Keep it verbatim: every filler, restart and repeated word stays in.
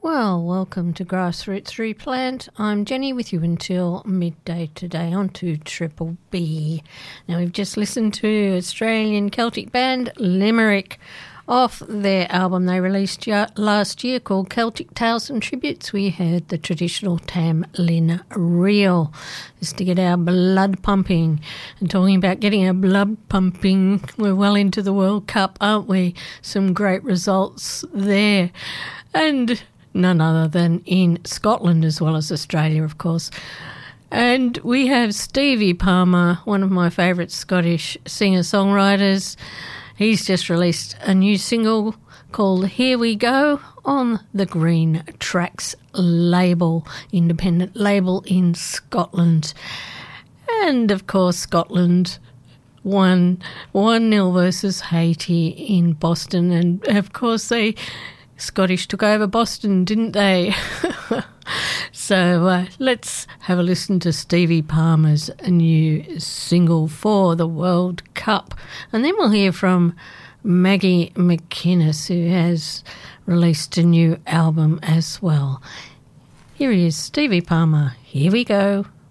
Well, welcome to Grassroots Replant. I'm Jenny with you until midday today on two Triple B. Now, we've just listened to Australian Celtic band Limerick off their album they released last year called Celtic Tales and Tributes. We heard the traditional Tam Lin reel. Just to get our blood pumping. And talking about getting our blood pumping, we're well into the World Cup, aren't we? Some great results there. And none other than in Scotland as well as Australia, of course. And we have Stevie Palmer, one of my favourite Scottish singer-songwriters. He's just released a new single called Here We Go on the Green Tracks label, independent label in Scotland. And, of course, Scotland won one nil versus Haiti in Boston. And, of course, they... Scottish took over Boston, didn't they? So uh, let's have a listen to Stevie Palmer's new single for the World Cup. And then we'll hear from Maggie McInnes, who has released a new album as well. Here he is, Stevie Palmer. Here we go.